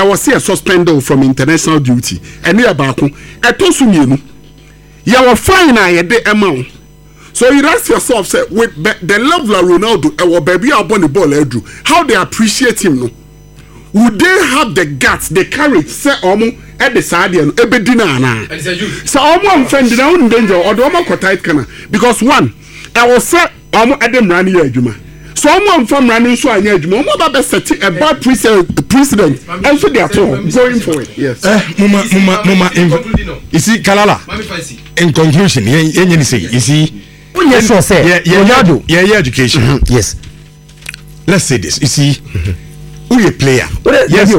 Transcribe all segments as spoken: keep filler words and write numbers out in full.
I was here suspended from international duty. And near Baku, I told you, you were fine. I had the amount. So you ask yourself, say, with the level of Ronaldo, our baby are born the ball, Andrew, how they appreciate him, no? Would they have the guts, the courage, say, Omo, at the side, and Ebedina, so Omo, friend, in danger, or the Omo Kotait Kana, because one, I was say, Omo Adam Rani Juma. So Omo from running so I need Omo Baba set a bad president, and so they are going for it. Yes. Mama, Mama, Mama, you see, Kalala, in conclusion, you see, you see, yes, sir, say, Ronaldo, yeah, yeah, education. Yes. Let's say this, you see. Who a player? Yes,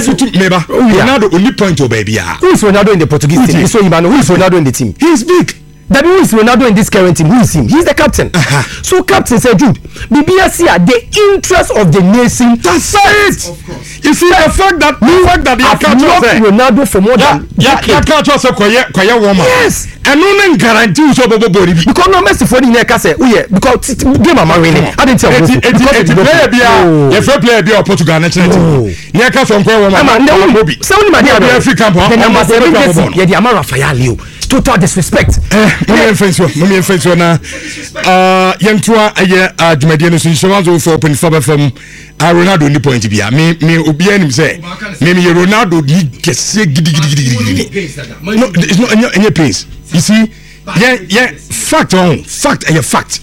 Ronaldo only point to baby. Who is Ronaldo in the Portuguese team? So who is Ronaldo in the team? He is big. That who is Ronaldo in this current team? Who is him? He's the captain. Uh-huh. So captain said, Jude, B B S here, the interest of the nation. That's it. Of course. You see the fact that the fact that you can't not Ronaldo for more than yeah, you can't also quiet quiet woman. Yes. And no one guarantee so body because no Messi for the neck say oh yeah because game am winning. I didn't tell you. It's player be a fair player be Portugal national team. Near cast on quiet woman. No Mobi. So ni mania be African camp. The number seven yeah the Amara Rafael. Total disrespect. Eh, mommy and friends, mommy and friends, na. Uh, young tour a year. Uh, Jumadian so insurance for open for from Ronaldo ni point be. Me me obi anim say. Me me Ronaldo ni kese gidi gidi gidi gidi. No, it's not any any pace. You see, yeah yeah. Fact on fact a fact.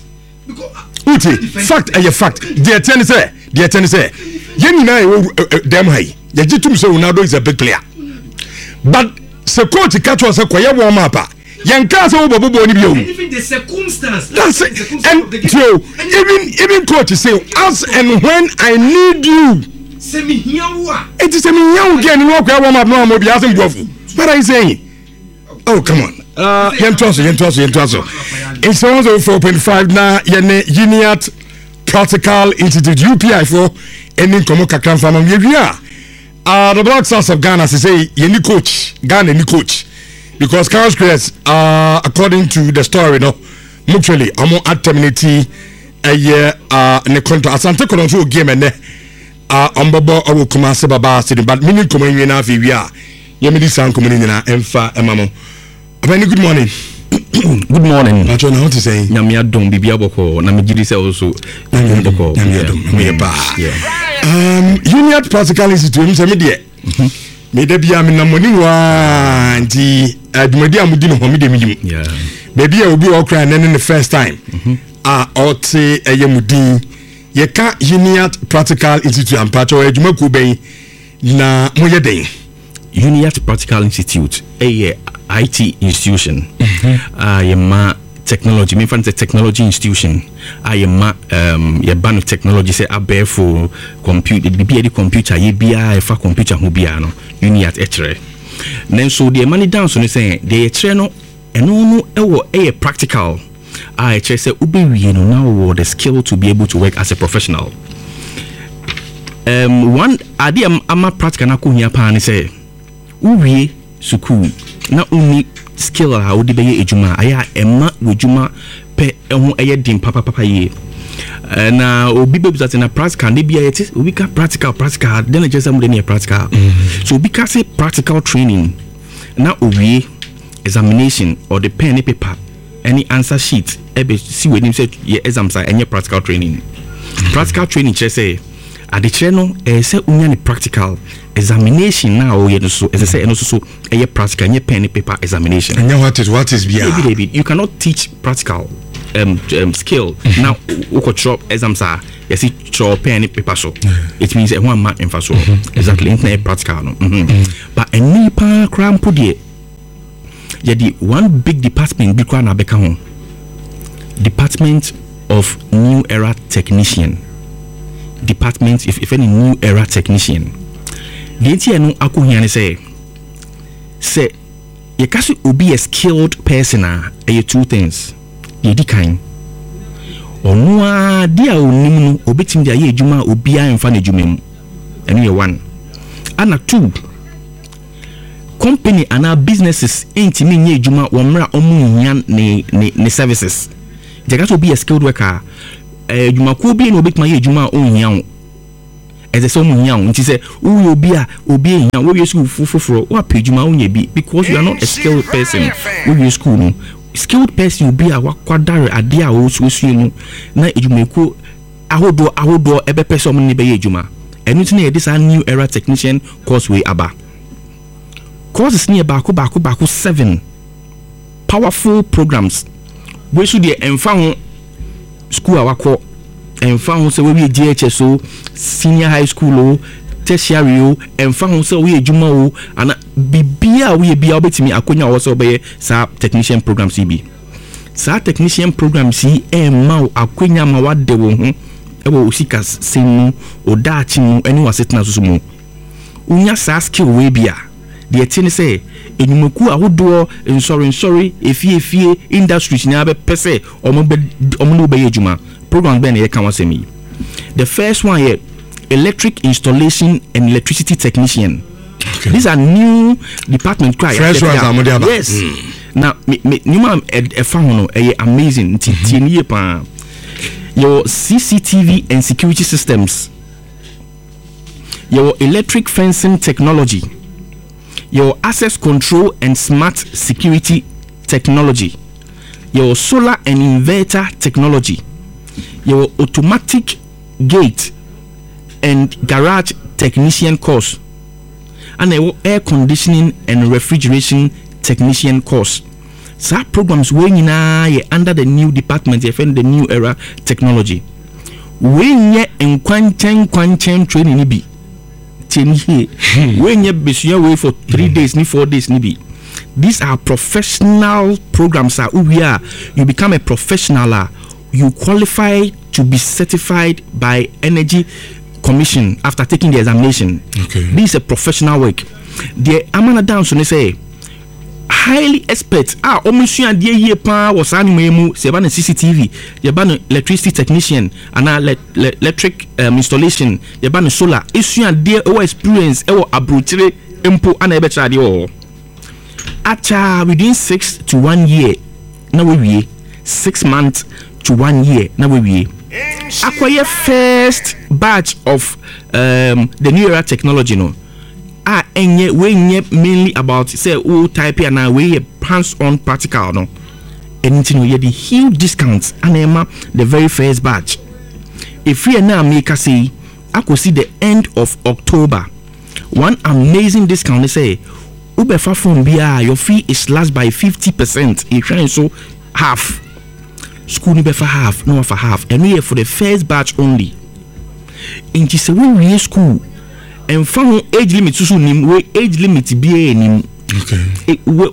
Uti fact a fact. The attorney say, the attorney say. Yeni na dem high. You just to say Ronaldo is a big player, but. Se coach catch us a quiet warm up. Young cars over Bobo. Even the circumstance. That's it. And so, even even coach say, as and when I need you. Semi Yawa. It is a young again. Walk warm up. No more be asking Gofu. What are you saying? Oh, come on. Uh, Yen Tosso, Yen Tosso, Yen Tosso. In someone's over four point five now, Yene Uniat Practical Institute U P I for any Komoka Kran Farm. We are. Uh, the Black Stars of Ghana say you need coach, Ghana need coach, because Carlos Crest, uh, according to the story, no, mutually, I'm at terminate a year, uh, in the contract. Asante Kolonso game and uh, Umbobo or Kumasi Baba City, but meaning coming in our V R, Yemidi San coming in our Emfa Emamo. Very good morning. Good morning. I don't know what to say. Namia don't be Biaboko, Namijiri also. Namia yeah. Um, Union Practical Institute, some media. May there be a money one, the Admedia Mudino Homidim. Yeah. Baby, I will be all crying then the first time. Ah, ought say a Yamudi. Ye can't Union Practical Institute and Pato Edmoko Bay na Moyade. Union Practical Institute, a I T institution. I am a technology, me friend, a technology institution. I am um a band of technology. Say I bear for computer, be the computer, ye be a for computer who be ano. Uni at etre. Then so the money down. So they say the etre no, and no no ewo a practical. I etre say ubi we no now the skill to be able to work as a professional. Um one idea I'm a practical na kunya pa say uwie suku na uni skill a wodi beye ejuma aya ema wejuma pe eho eye dim papa papa ye na obi bebu that na practical na bia yet obi ka practical practical then just am dey practical so obi ka say practical training na owie examination or the pen and paper any answer sheet e be see we nim say your exams are any practical training practical training che say ade che no e say unya ni practical examination now or you so as I say and also so a practical and pen and paper examination. And what is what is yeah. David, David, you cannot teach practical um, um skill now. Oko drop exams are you see draw pen and paper so mm-hmm. It means a one mark in so mm-hmm. Exactly internet practical no. Mm-hmm. Mm-hmm. But a nipa cram put there. Yeah, the one big department big na beka home. Department of New Era Technician. Department if if any New Era Technician. The idea no akuhiane say say you can be a skilled person a two things ye di kan onu a dia onim no obetim dia ye adwuma obi a mfa na adwuma mu eno ye one ana two company ana businesses intimi nye adwuma wo mra omu nya ne ne services you can be a skilled worker adwuma ko bi na obetima ye adwuma onhia ɛsɛ sɛ ɔmo hia wo nti sɛ woyɛ obi a obi ehia woyɛ school foforo wo apɛdwuma wonyɛ bi because you are not a skilled person woyɛ school no skilled person obi a wakwadare ade a wɔsua mu na edwumaku ahodoɔ ahodoɔ ɛbɛpɛ sɛ ɔmo ne bɛyɛ edwuma ɛno nti na yɛde saa new era technician course way aba courses ne yɛ baako baako baako seven powerful programs wey so deɛ ɛmfa ho school a wakɔ ɛmfa ho sɛ wɔyɛ G H S o senior high school o tertiary o ɛmfa ho sɛ wɔyɛ adwuma o ana bibia a wɔyɛ bia wɔbɛtumi akonya wɔ sɛ wɔbɛyɛ saa technician programs yi bi saa technician programs yi ɛmma wo akonya ma wade wo ho ɛwɔ osika sɛm mu odaakye mu ɛne wasetena so mu unya saa skill we bia deɛ tie ne sɛ enyumaku ahodoɔ nsɔre nsɔre efie efie industries nyinaa bɛpɛ sɛ ɔmo bɛ ɔmo ne bɛyɛ adwuma program bɛn na yɛka wasɛm yi the first one yɛ electric installation and electricity technician okay. These are new department cry fresh ones are yes mm. Now me me nyuma ɛfa ho no ɛyɛ amazing nti tie ne yɛ paa your C C T V and security systems your electric fencing technology your access control and smart security technology your solar and inverter technology your automatic gate and garage technician course and your air conditioning and refrigeration technician course sa programs we nyina ye under the new department ye find the new era technology we nye enkwanchen kwanchen training ni bi tieni he we nye besuya we for three days ni four days ni bi. These are professional programs are we are you become a professional uh, you qualify to be certified by Energy Commission after taking the examination. Okay. This is a professional work. The amana down so say highly expert ah omusua de ye pa was animu se ba na C C T V ye ba na electricity technician and le, le, electric um, installation ye ba na solar isua de o experience e wo abrochire empo ana e be tra de o acha within six to one year na we wie six months to one year na we wie acquire first batch of um, the new era technology no ah enye we nye mainly about say o type here na we hands on practical no anything we the huge discounts and ema the very first batch if we now make us say I could see the end of October one amazing discount they say ubefa phone bia your fee is slashed by fifty percent you trying so half school ni befa half no for half and we for the first batch only in just we school and from age limit so nim we age limit be nim okay we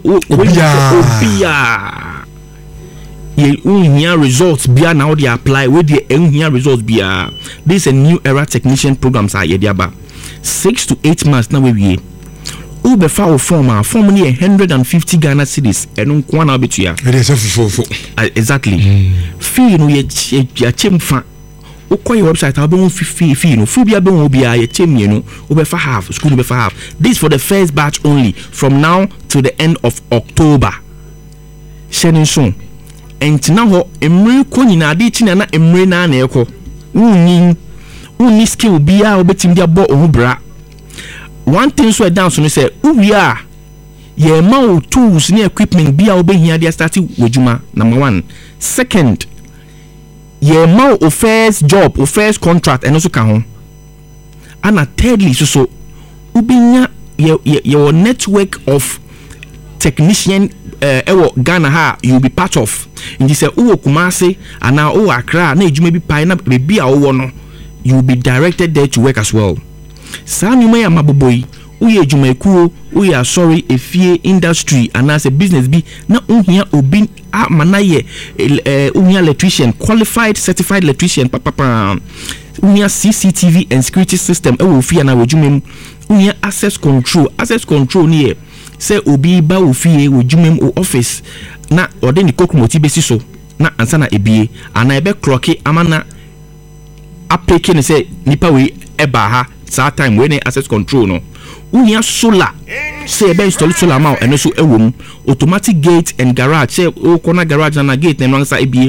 obia ye unhia results bia now they apply we the unhia results bia this is a new era technician programs are ye aba six to eight months now we we ube fa form a form ni one hundred fifty Ghana cedis eno nko na obetua it is for for exactly mm. Fee no ye ya chemfa ukoye website abe won fee fee no fu bia be won bia ye chemie no ube fa half school be fa half this for the first batch only from now to the end of October shenin so entina ho emre ko nyina ade chi na emre na na ekọ unni unni skill bia obetim dia bo ohu bra. One thing so down so say we are ye ma tools ni equipment bia obehia dia start wejuma number one. Second ye ma o first job o first contract and also ka ho and thirdly so so ubenya ye your network of technician uh, ewo Ghana ha you be part of in this uwo Kumasi and now o Accra na ejuma bi pai na be a wo no you will be directed there to work as well. Sami maya maboboy uye ejumekuo uye sorry efie industry and as a business bi na unhia obi a manaye uh, unhia electrician qualified certified electrician papa pa unhia C C T V and security system e wo fie na wejumem unhia access control access control ni say obi ba wo fie wejumem o office na ode ni kokromoti besi so na ansa na ebie ana ebe clock amana apeke ne say nipa we eba ha saa time when access control no unya solar say be install solar ma and so ewom automatic gate and garage say o corner garage na gate na nwansa ebie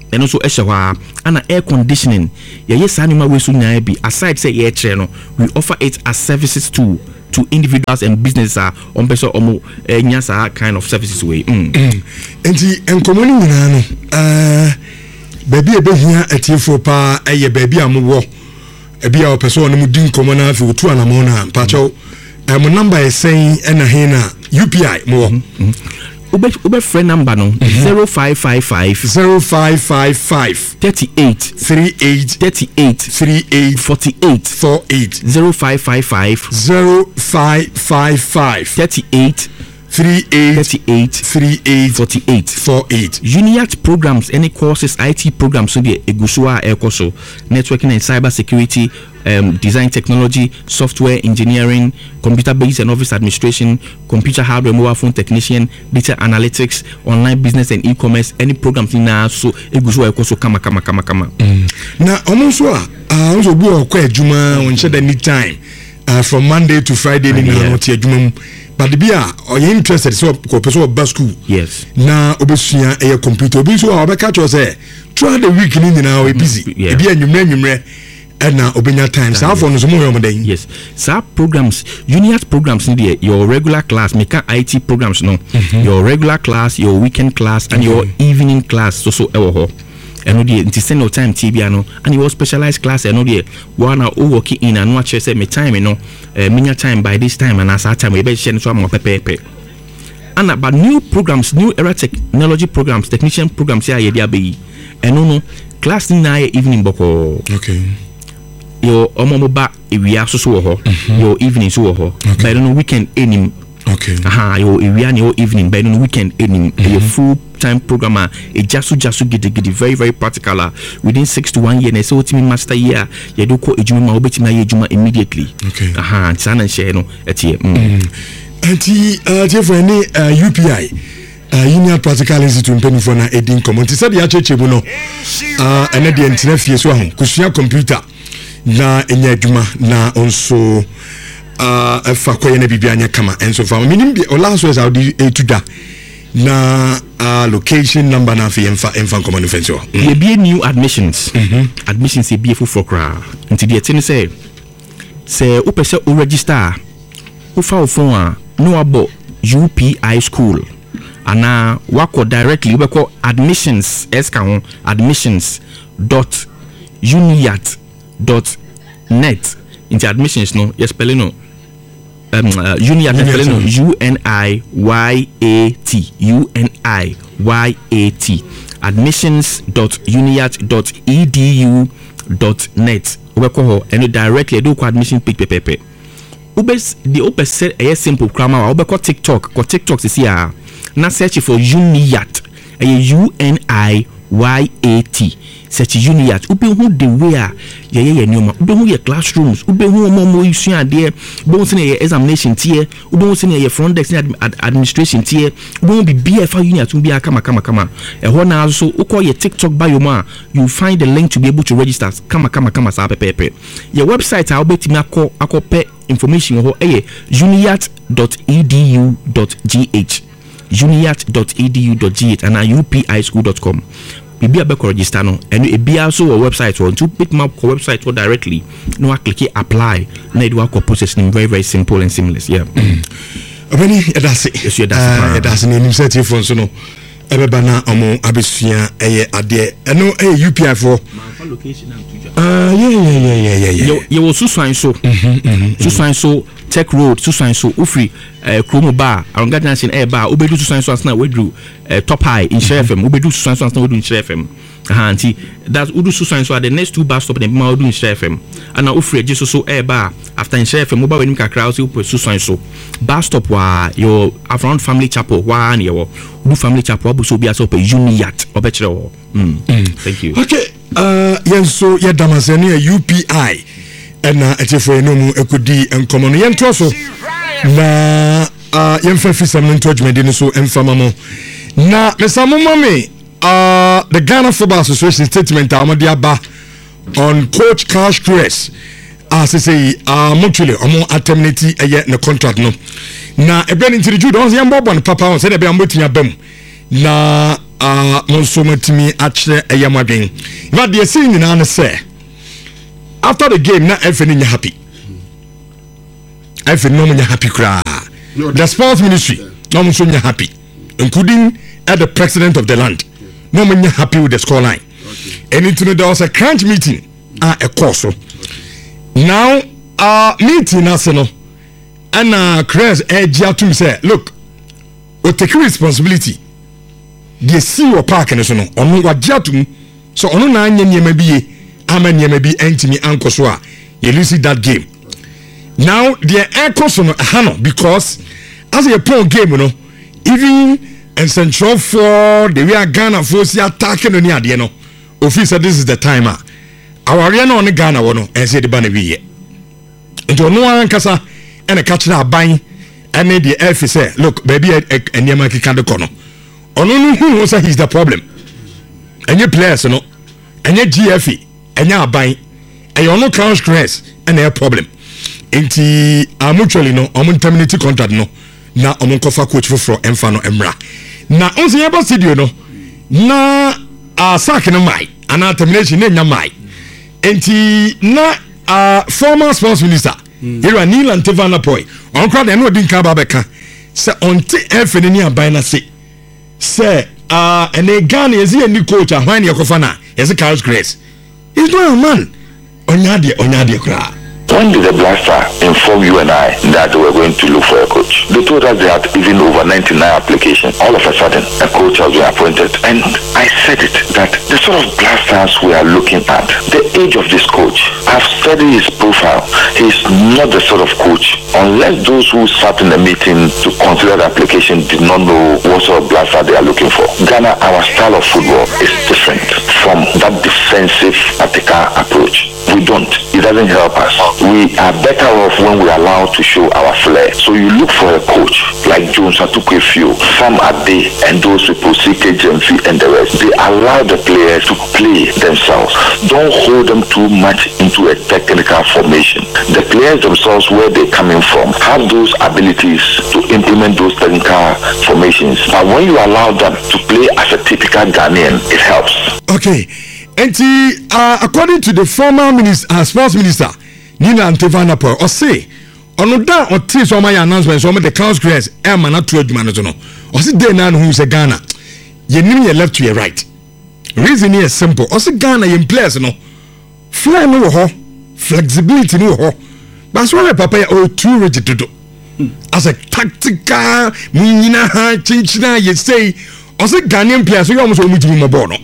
and also Eshawa and air conditioning. Yes, animal we soon be aside say air train, we offer it as services too to individuals and businesses on beso omo nyasa kind of services way. Enti enkomoni nyina no eh baby ebehia atiefo pa eye baby amwo ebi a opeso no mudi nkomo na afi otu anamo na mpacho eh mo number is saying na he na U P I mo ube ube friend number no zero five five five zero five five five thirty-eight thirty-eight thirty-eight thirty-eight forty-eight forty-eight zero five five five zero five five five thirty-eight thirty-eight thirty-eight thirty-eight forty-eight forty-eight Uniat programs, any courses, I T programs, so the Egusua Ekoso, networking and cyber security, um, design technology, software engineering, computer based and office administration, computer hardware, mobile phone technician, data analytics, online business and e-commerce, any programs in now, so Egusua Ekoso, kama kama kama kama. Now, almost what I also go quite Juma on shed any time uh, from Monday to Friday in the but the beer or you interested so ko person of school yes na obesuya e computer obi so obeka cho say throughout the week ni nyina we busy e bia nwumre nwumre and na obenya time so for no so mo yom den yes so programs Uniat programs in there your regular class make I T programs no mm-hmm. your regular class your weekend class and mm-hmm. your evening class so so ewo ho and no dey send no time tibia no and your specialized class and no dey one na o work in and no actually say me time no uh, minya time by this time and as that time we be share so am pepepe and about new programs new era technology programs technician programs here ye dia be and no no class ni na evening boko okay your omo ba ewia so so ho your evening so ho by no weekend enim okay aha your area your evening by no weekend enim your full time programmer a jasu jasu gidi gidi very very practical uh, within six to one year na so ultimate master year you do ko ejuma ma obeti na ejuma immediately okay aha tsana share no etie anti uh for any uh, U P I uh, Union Practical Institute mpeni for na edin community said ya cheche bu no uh ene de entina fie so ahun kusua computer na enya ejuma na onso uh afa koye na bibia anya kama enso fa minim bi ola so za odi etuda na uh, location number na fi emfa emfa common offense o ye be new admissions mm-hmm. admissions e be for kra nti de tin say say o pese o register o fa o phone a no abo U P I school ana wako directly we call admissions eska ho admissions dot uniat dot net into admissions no yes spelling no um uh, Uniat spelling no U N I Y A T U N I Y A T admissions dot uniat dot e d u dot net we call and directly do admission page pepe ubes the opes said a simple grammar we call TikTok ko TikTok is here na search for Uniat a U N I Y A T search Uniat ube hu the way ye ye nyoma ube hu ye classrooms ube hu mo mo isua de ube hu se ye examination tie ube hu se ye front desk ad, administration tie ube hu be B F Uniat ube kama kama kama e ho na so uko ye TikTok bio ma you find the link to be able to register kama kama kama sa pepe your website a obetimi akọ akọpe information ho eh uniat dot e d u dot g h uniat dot e d u dot g h and u p i school dot com bibia be register no and e bia so our website or to pick map ko website or directly no I click apply na e do akọ process very very simple and seamless yeah obani edase yes edase edase na nim set phone so no ebeba na omo abesua eye ade eno eh U P I for location and tuja ah yeah yeah yeah yeah yeah you you was susan so susan so tech road susan so ufri eh kromo bar around garden eh bar obedu susan so asna we drew top high in Share F M obedu susan so asna we do in Share F M aha anti that udu susan so at the next two bus stop dem ma do in Share F M and ufri je so so eh bar after in Share F M oba wenim kakra so susan so bus stop wa your around family chapel wa na yo do family chapel obo so bia so pe Uniat obechre wo mm thank you okay uh yenso ya damasene U P I ena etefo enomu ekudi enkomo no yento so na uh yemfa fisam no tojmede no so emfama mo na mesamo mame uh the Ghana Football Association statement amade aba on coach Cash Cress as I say uh mutually omo terminate eye ne contract no na ebe ni ntiri judo on yambo bon papa on se de be ambotinya bam na uh monso matimi akyerɛ ɛyɛ madwen but the scene nyinaa ne sɛ after the game na F N nya happy F N no nya happy kra the sports ministry no monso nya happy including at the president of the land no nya happy with the score line and into there was a crunch meeting ah a course now uh meeting as no and uh Chris edge out to say look we take responsibility the see your park and so no ono wagya to so ono na anya niema biye ama niema bi entimi anko so a you lose that game now the echo so no hano because as a poor game no even and central for the we are Ghana for see attacking no ni ade no officer this is the time ah our area no on Ghana wono and say the ban bi ye nto no ankasa and a catch na ban and the F say look baby eniema kika de kono ono no hu say he's the problem enye players no enye G F E enye aban enye ono crown stress and a problem enti amutually no omo terminate contract no na omo kofa coach for emfa no emra na onse yeba studio no na a sack no mai ana termination na nya mai enti na uh, former sports minister here mm. Neil Antevana boy on crowd no din ka ba beka se onte efe ni aban na se se uh ene Ghana ezi ani coach ahwan ne yakofa na ezi Carlos Grace is not a man onyade onyade kra. When did the Blaster inform you and I that they were going to look for a coach? They told us they had even over ninety-nine applications. All of a sudden, a coach has been appointed. And I said it, that the sort of Blasters we are looking at, the age of this coach, I've studied his profile. He's not the sort of coach, unless those who sat in the meeting to consider the application did not know what sort of Blaster they are looking for. Ghana, our style of football is different from that defensive attacker approach. We don't. It doesn't help us. We are better off when we are allowed to show our flair. So you look for a coach like Jones Atukefio, Sam Ade, and those people, C K Jemfi and the rest. They allow the players to play themselves. Don't hold them too much into a technical formation. The players themselves, where they're coming from, have those abilities to implement those technical formations. But when you allow them to play as a typical Ghanaian, it helps. Okay. And uh, according to the former minister, uh, sports minister, Nina Antevana Poy, or say, on that or tis on my announcement, so the Clouds Grass, Emma not to a man, or say, they know who's a Ghana. You name your left to your right. Reason is simple, or say Ghana in place, no fly no ho, flexibility no ho. But what papa or too rigid to do. As a tactical, Minina, Chinchina, you say, or say Ghanaian players, you almost want me to be my bono.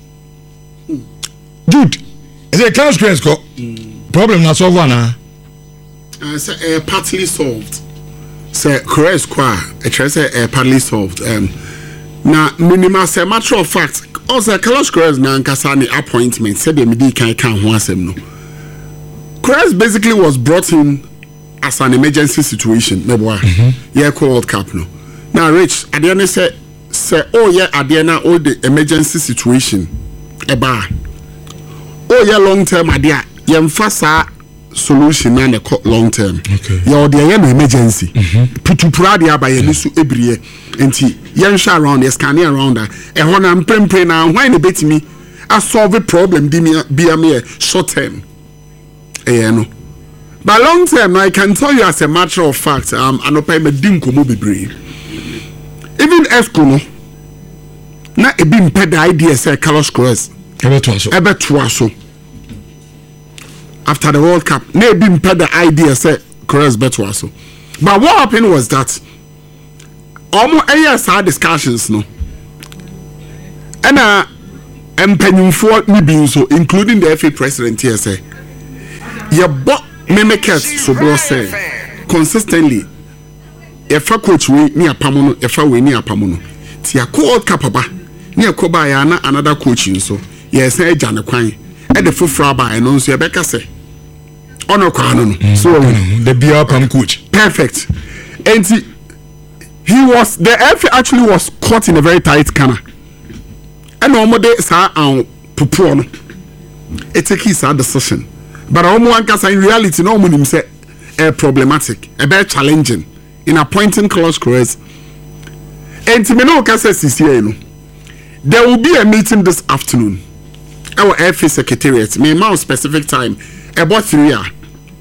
Dude, is it a Clouds Grass go? Problem na solve one ah. Uh, so, uh, partly solved. So correct square. It tries say uh, partly solved. Um, now minimum say matter of fact. Also, Carlos Cruz na nkasani appointment said the midi can can one sem no. Cruz basically was brought in as an emergency situation. Maybe why? Yeah, World Cup no. Now Rich, at the end say say oh yeah at the end all the emergency situation. Eba. Oh yeah long term idea. Yemfa solution na long term. Okay. Ya ode ya emergency. Putupura dia ba ye nisu ebriye. Enti yensha around the scanning around that. E ho na mprempre na why na betimi a solve problem di bia me short term. Eh no. But long term I can tell you as a matter of fact um anopa me dim komo bebre. Even Esco no na e bi mpe the idea say Carlos Cruz. Ebe to aso. Ebe to aso. After the World Cup, maybe impaired the idea said Cruz better also. But what happened was that almost a year had discussions no. And uh and for me being so, including the F A president here say, you bought mimickers so bro say consistently. If a coach we near Pamono, if I we near Pamono, Tia World Cup ba near Kobayana another coaching so yes, I Jan Quine. At the full fraba and on so Rebecca say honor canon. So the beer pump coach. Perfect. And he, he was the F actually was caught in a very tight corner. And normally sa and pupuano. It take his decision. But almost in reality no one say a problematic, a very challenging in appointing Carlos Cruz. And to me no can say C C A no. there will be a meeting this afternoon our F A secretariat me ma specific time about three hours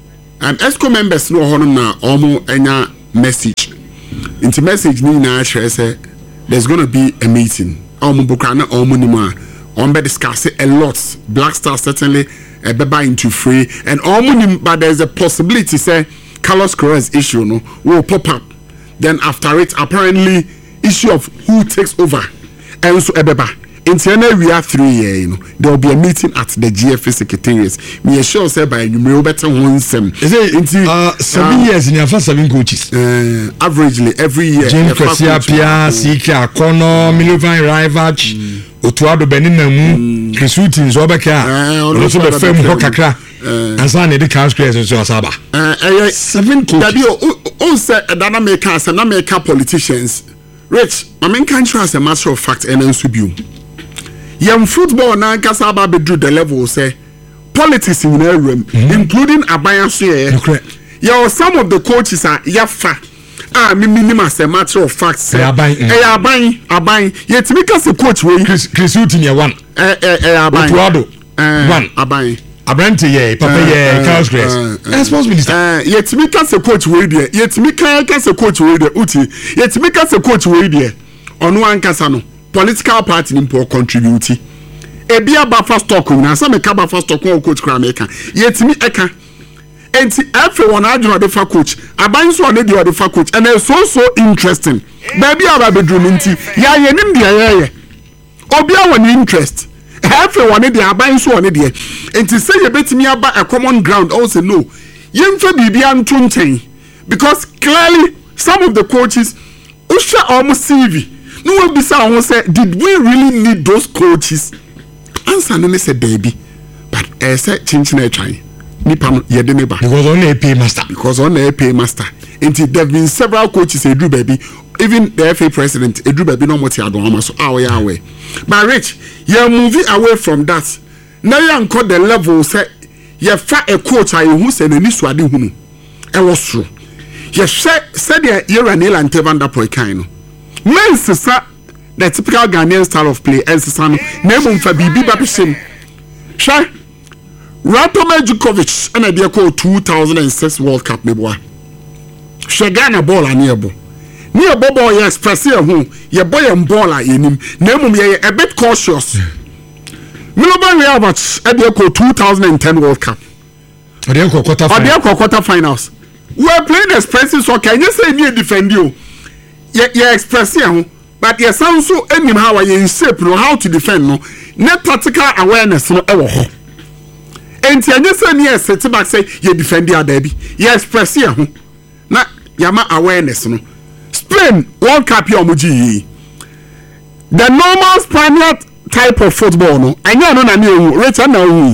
um ESCO members no hono na omo enya message into message ni na share say there's going to be a meeting omo bukra na omo ni ma on be discuss a lot Black Star certainly a beba into free and omo ni but there's a possibility say Carlos Queiroz issue no will pop up then after it apparently issue of who takes over and so ebeba in we are three year you know there will be a meeting at the G F A secretariat me sure say by you better one sem is it uh seven uh, years in your first seven coaches uh averagely every year Jim Presia Pia Sika Kono Milovan Rivach Otuado Beninamu Krisuti Zobaka also the firm Hokakra and Sunday the Cows Creators so Saba uh seven coaches o say dana make us and make politicians Rich I mean can't you as a matter of fact and then subiu young football na kasa aba bedru the level say politics in the room mm-hmm. including Abayanso here yeah some of the coaches are yafa ah me minimum as a matter of fact say aban eh aban aban yet me kasa coach we Chris Chris Uti one eh eh aban Otuado one aban Abrante ye papa ye Carlos Queiroz sports minister eh yet me kasa coach we there yet me kasa coach we there Uti yet me kasa coach we there onu ankasa no political party nimpo contribute ebi aba first talk na say me ka ba first talk on coach kra meka yetimi eka enti everyone adwuna de fa coach aban so on dey the fa coach and it's so so interesting baby aba bedru nti ya ye nim de ya ye obi awon interest everyone dey aban so on dey enti say ye betimi aba a common ground also no yemfa bibia nto nten because clearly some of the coaches usha almost C V no one be say say did we really need those coaches answer no say baby but eh say chinchin e try nipa no ye de neba because on a pay master because on a pay master until there have been several coaches Edu baby even the F A president Edu baby no moti adoma so awe awe but Rich you moving away from that now you anchor the level say you fa a coach I who say nani suade hunu e was true you said said you Ranel and Tevanda Poikano men sisa the typical Ghanaian style of play and sisa no name fa bibi ba bishim sha Rato Medjukovic and a call two thousand six World Cup me boy she Ghana ball aniebo near bobo ye express here who ye boy and baller in him name ye a bit cautious Milovan Rivach at the call two thousand ten World Cup or the quarter quarter finals we are playing expressive so can you say me defend you ye ye express here but ye sound so any how you in shape no how to defend no net tactical awareness no e wo ho enti anye say ne set back say ye defend ya da bi ye express here ho na yama awareness no Spain World Cup ya omuji the normal Spaniard type of football no anya no na ne ewu Richard na ewu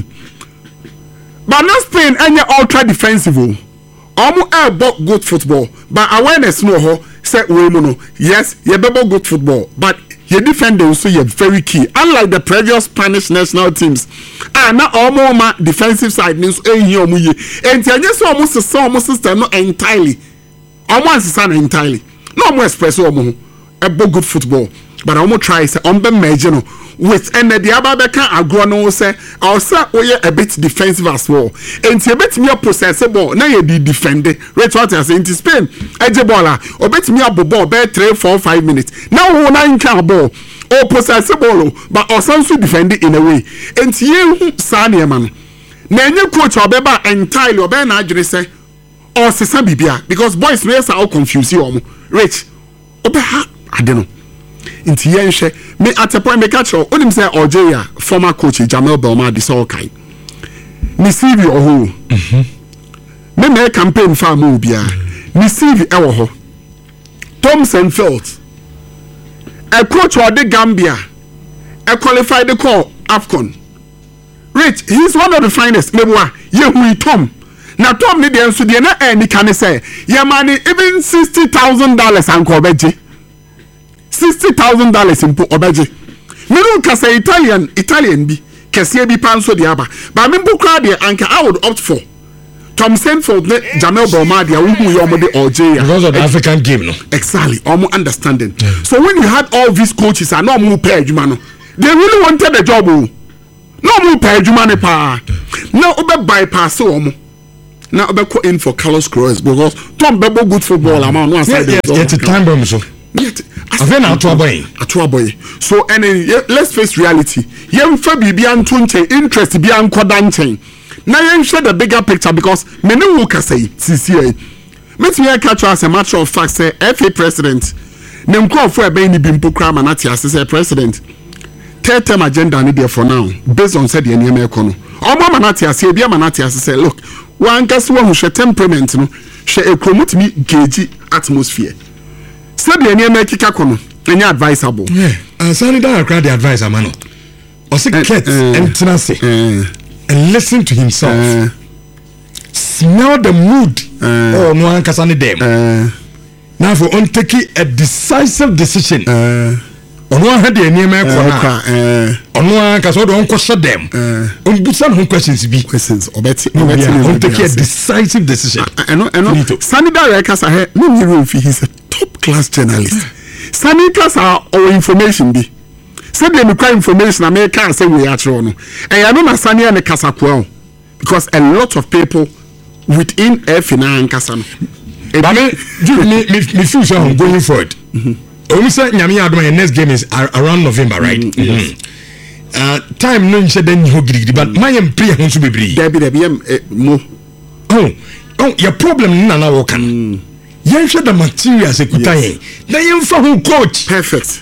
but not Spain anya ultra defensive omu e bo good football but awareness no ho say we no yes ye bebo good football but your defending so you're very key unlike the previous Spanish national teams ah na omo ma defensive side means eh here omo ye enti anye so omo so omo system no entirely omo ansesa na entirely no omo express omo a good football but omo try say ombe merge no with and the ababeka agro no say or say we a bit defensive as well enti a bit me possess ball na ye di defend right what I say enti Spain eje ball a obet me abobo be three four five minutes now wo na nka ball o possess ball but also defend in a way enti ye sa na man na enye coach obeba entirely obe na adwene say o sesa bibia because boys no yes are confused you rich obe ha ade no inti yenhwe me at a point me catch onim say Algeria former coach Jamel Belmadi so okay ni C V oho mhm me me campaign fa ma obia ni C V e wo ho Thomson Field a coach of the Gambia a qualified the call AFCON Rich he's one of the finest meboa ye hu Tom na Tom ni de so de na e ni kan say ye mani even sixty thousand dollars anko beje sixty thousand dollars in obaje me no ka say Italian Italian bi kese bi panso de aba ba me mbukra de anka I would opt for Thomson Field Jamel Belmadi who you omo de Algeria because of the African game no exactly omo understanding yeah. So when you had all these coaches and no mo pay adwuma no they really wanted the job o na omo pa adwuma ne pa na obe bypass omo na obe call in for Carlos Queiroz because Tom Bebo good football amount no aside yeah, yeah, it's a time bomb so I've not to boy to boy so and then, let's face reality yen fa bibia ntonche interest bia nkoda nchen na yen share the bigger picture because me no wo kasai sisi met me catch as a matter of fact say F A president ne nkrofo e ben ni bimpo kra ma na ti ase say president third term agenda ni there for now based on said the enemy econo omo ma na ti ase bia ma na ti ase say look one guess one who temperament no she e promote me gauge atmosphere said the enemy kika kono any advisable yeah uh, Sani da crowd the advisor man o say get entrance and listen to himself uh, smell the mood uh, oh no ankasa ne dem uh, now for on taking a decisive decision uh, on one had the enemy corner on one ankasa do on question them on busan hon questions be questions obeti on taking a decisive decision I know I know Sani da rekasa he no me room fi he's a top class journalist Sani kasa or information be said the require information America say we are true no and I know na Sani and kasa kwa because a lot of people within F nine kasa no but me me me feel so I'm going forward we say nyame adom next game is around November right mm-hmm. Mm-hmm. uh time no nche den ho girigiri but my am play ho so bebre there be there be mo oh oh your problem na na wo kan yen hwe the materials ekuta yen na yen fa ho coach perfect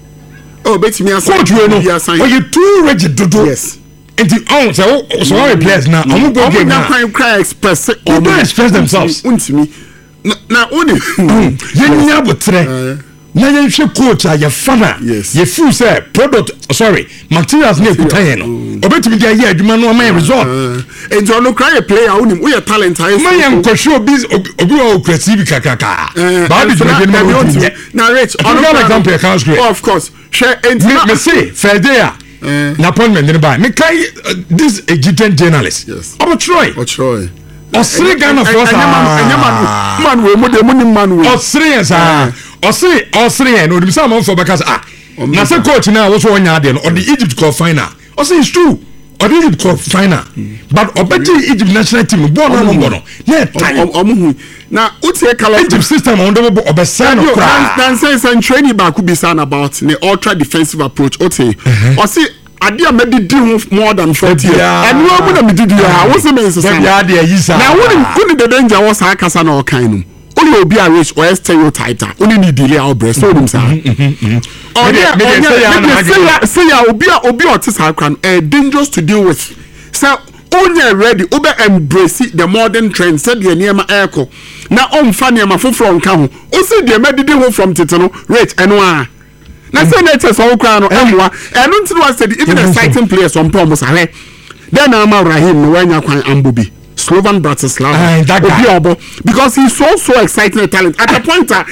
oh bet me as coach we no oh you too rigid dodo yes and the oh so so our players now omo go game now can cry express or express themselves untimi na oni yen nya botre na yen hwe coach a ye fana ye feel say product sorry materials na ekuta yen no obetimi dia ye adwuma no ma result and you no cry player onim we talent high man yen kwhwe obi obi o creative kakaka ba bi juma genu ma na rich on example Carlos Queiroz of course share and me say Fedea na appointment ni ba me kai this Egyptian journalist yes Obo Troy Obo Troy Osiri Ghana for us man we mo de mo ni man we Osiri sa Osiri Osiri no dimisa man for because ah na say coach na wo so onya ade no or the Egypt cup final Osiri is true or the Egypt cup final but obeti Egypt national team born no no no na time omo na utie Carlos Egypt system on do obesa no kra dan say say training back be sound about the ultra defensive approach otie osi ade a medidi more than forty years and no mo na medidi a wo se me nsesa na ade yi sa na woni kuni the danger was aka sa na o kan no only obi a rich or stereotype only need delay our breast so them say oh yeah say say ya obi a obi o tisa kran eh dangerous to deal with so only ready obe embrace the modern trend said the niema eko na on fa niema foforo nka ho o say the medidi ho from tete no rich eno a na say na tese so kran no emwa eno ntino was said even exciting players on promise ahe then Amar Rahim no wanya kwan ambobi Slovan Bratislava Obi because he's so so exciting talent at the point that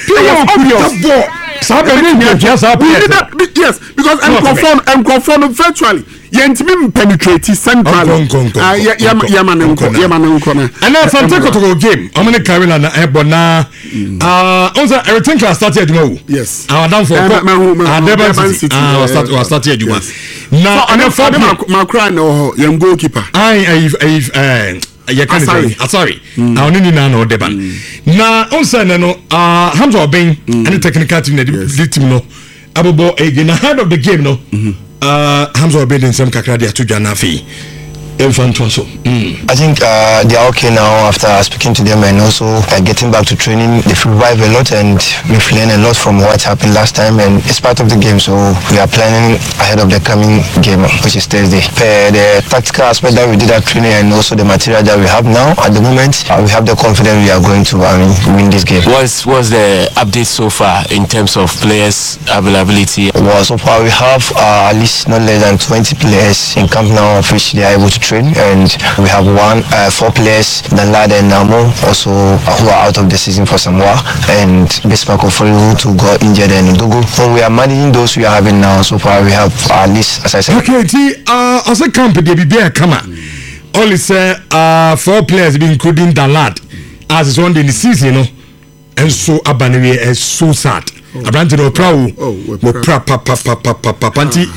obvious yes because I'm confirmed I'm confirmed virtually yentimi penetrate centrally ah yaman yaman nkona and now some take to game how many carry na ebona ah once everything class started tomorrow yes our down for our Durban City ah start we started tomorrow now and for Macron no yam goalkeeper I I eh ya kan say sorry I only need na Durban na once na no ah Hamza Obeng and technical team the team no abobo again ahead of the game no uh Hamza Obeng in some kakra dia to Janafi Infantoso. Mm. I think uh, they are okay now after speaking to them and also uh, getting back to training. They've revived a lot and we've learned a lot from what happened last time and it's part of the game. So we are planning ahead of the coming game, which is Thursday. Uh, the tactical aspect that we did at training and also the material that we have now at the moment, uh, we have the confidence we are going to I mean, win this game. What's, what's the update so far in terms of players availability? Well, so far we have uh, at least not less than twenty players in camp now of which they are able to train. And we have one, uh, four players, Danlad and Namo, also uh, who are out of the season for Samoa, and Bismarck Oforiu to go injured and Ndogo. When we are managing those we are having now, so far we have uh, at least, as I said. Okay, T, uh, as a company, they be a come on. Only say uh, four players, including Danlad, as is one in the season, you know, and so Abanewe is so sad. Abranti no proud, no pra pa pa pa pa pa pa panti.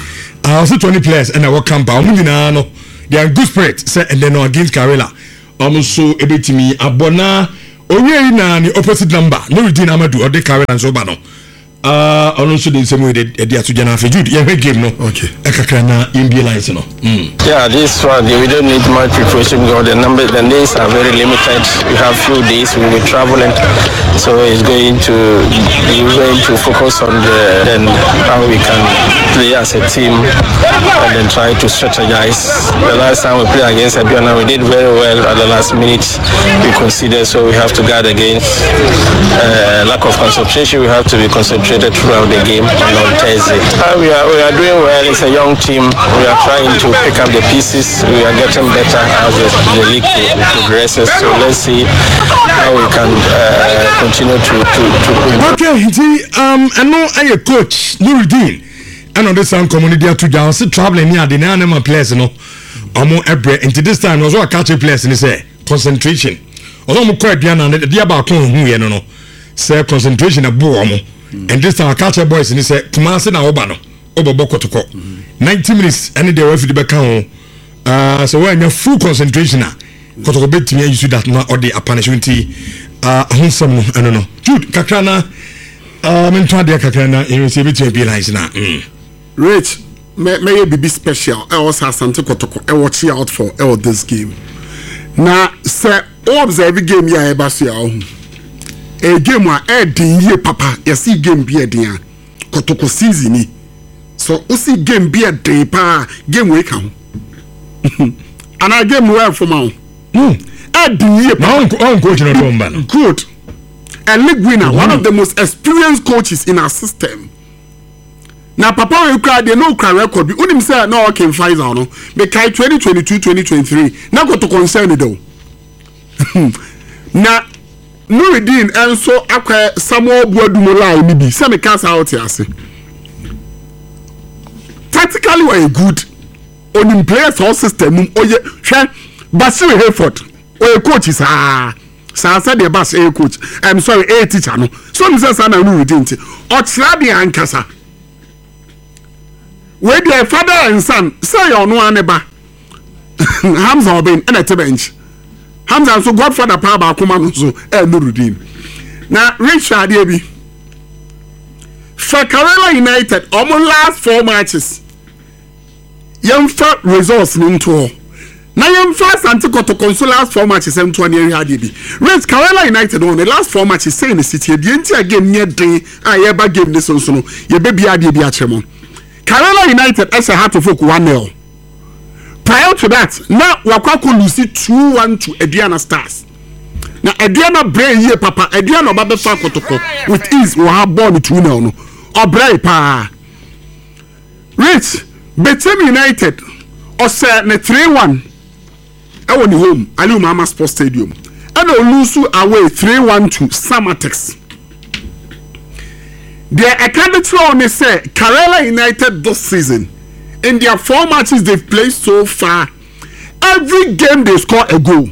I also twenty players and our camp out no they are in good spirit say and then against Karela also ebetimi abona onye na ni opposite number no redeem Amadu or the Karela and so bano uh also the same way they they are to Jana Jude yeah game no okay ekakra na N B A lines no yeah this one we don't need much preparation because the number the days are very limited. We have few days we will be traveling, so it's going to be going to focus on the then how we can play as a team and then try to strategize. The last time we played against Abiona we did very well at the last minute we considered, so we have to guard against uh, lack of concentration. We have to be concentrated throughout the game and on Thursday. Uh, we are we are doing well. It's a young team. We are trying to pick up the pieces. We are getting better as the, the league progresses. So let's see how we can uh, continue to to to. Okay, um, I know I a coach Nuruddin. I know this sound community to down. See traveling near the animal players, you know. I'm on every into this time. Also a catch players and they say concentration. Although I'm quite young and the about who you know say concentration a boom. And this time I catch a boys and he said, Kumasi na obano, oboboko to ko. Ninety minutes, any day we the back home. Uh, so when you're full concentration, because of bit me, you see that not or the opportunity. Uh, wholesome, I don't know. Jude, Kakrana, um, in Tradia Kakrana, you see bit be nice now. Rich, may may be special. I was Santa Kotoko. I watch out for all this game. Now, sir, observe every game ya ebasia. A game where a day papa, you see game be a day. Kotoko season. So, you see game be a day pa game we come. And I game well for now. A day pa. Good. A league winner, one of the most experienced coaches in our system. Now, papa will cry, they know cry record. We only say no, I can find out. No, because twenty twenty-two twenty twenty-three. Now, go to concern it though. Now, Nuruddin and so akwa Samuel Buadumola maybe say me cast out here say tactically we good on in players whole system oye hwe Basil Hayford oye coach is ah sa sa the boss a coach I'm sorry a teacher no so me say sa na Nuruddin ti o tira de ankasa we their father and son say you no aneba Hamza Obin and at bench Hamza so Godfather power ba kuma no so eh Nuruddin na Richard Ebi for Karela United almost last four matches yemfa results into na yemfa Santi Kotoko so last four matches em to near Ebi Rich Karela United on the last four matches say in the city the entire game near day ah ye ba game this so no ye baby ade bi achemo Karela United as a heart of folk one nil. Prior to that, now Wakako Lucy two one to Adriana Stars. Now Adriana Bray here, Papa, Adriana Babe Fakotoko with ease will have born two nil no. Or Bray pa. Rich, Betem United or say ne three one. I want home, Aliu Mama Sports Stadium. And Olusu away three one to Samatex. Their academy only say Karela United this season. In their four matches they've played so far, every game they score a goal.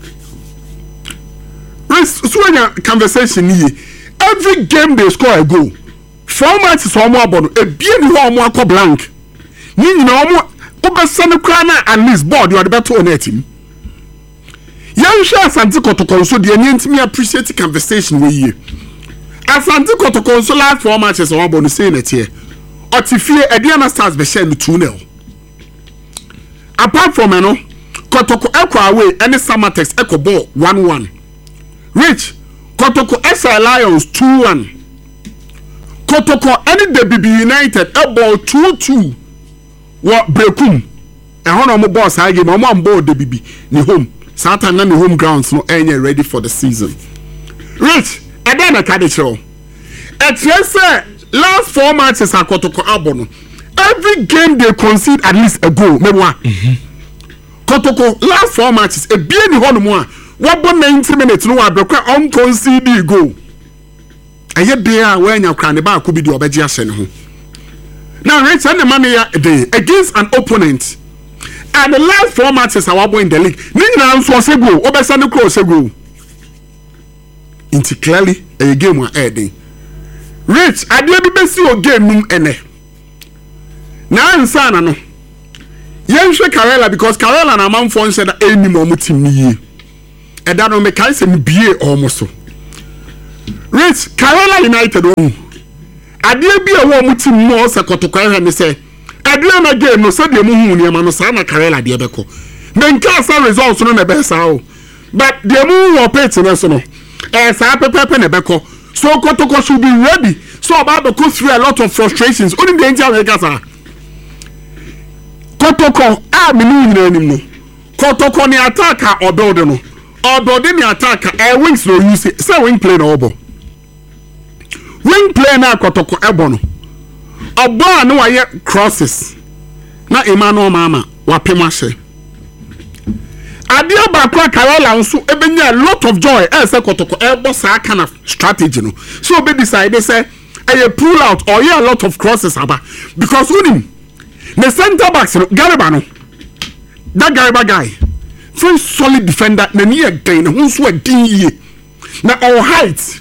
So when your conversation here, every game they score a goal. Four matches or more bono, a bien more more blank. You know, over Santa Crana and this board, you are the better on it. Young share Santi Kotoko, so the need me appreciate the conversation with you. As Santi Kotoko, so last four matches or more saying it here. Otifie Adriana Stars be share two nil. Apart from eno, Kotoko Echo away any Samatex Echo ball one one. Rich Kotoko S I Lions two one. Kotoko any the B B United a ball two two. What Brekum? E hono mo boss ha game mo am ball the B B ni home. Satan na ni home grounds no any ready for the season. Rich Adriana Kadicho. Et yes last four matches are Kotoko Abono. Every game they concede at least a goal. Maybe one. Kotoko last four matches a bien ni hono mo. What about ninety minutes no abekwa unconceded goal. Aye there when you can ba could be the obeji ahye ne ho. Now Rich and the money day against an opponent. And the last four matches are in the league. Ni na nso se goal, obesa ne cross goal. Inti clearly a game one ending. Rich, I did be see your game num ene. na ansana no yɛnhwɛ Karela because Karela na amanfoɔ nhyɛ da ɛnim ɔmo tim ni yie ɛda no mekae sɛ mbie ɔmo so Rich Karela United ɔmo adeɛ bi a wɔ ɔmo tim mu ɔsɛ kɔtɔkɔ ɛhɛ ne sɛ adeɛ na game no sɛdeɛ mu hu nneɛma no saa na Karela deɛ bɛkɔ menka sa results no na bɛ saa o but deɛ mu wɔ page no so no ɛɛ saa pɛpɛpɛ na bɛkɔ so kɔtɔkɔ should be ready so ɔba bɛkɔ through a lot of frustrations only the angel America saa kɔtɔkɔ a mi ni nyina anim no kɔtɔkɔ ni attack a ɔbɛwde no ɔbɛwde ni attack a ɛɛ wings na oyi se sɛ wing play na ɔbɔ wing play na kɔtɔkɔ ɛbɔ no ɔbɔ a no wayɛ crosses na Emmanuel Mama wapem ahyɛ adeɛ baako a Karela nso ebenya a lot of joy ɛsɛ kɔtɔkɔ ɛbɔ saa kind of strategy no so obe decide sɛ ɛyɛ pull out or yeah a lot of crosses aba because unim the center backs no Gariba no that Gariba guy very solid defender na ni ɛden na ho nso ɛden yie na all height